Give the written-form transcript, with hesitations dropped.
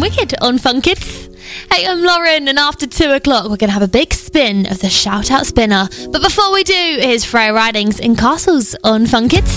Wicked on Fun Kids. Hey, I'm Lauren, and after 2 o'clock, we're going to have a big spin of the Shout Out Spinner. But before we do, here's Freya Ridings in Castles on Fun Kids.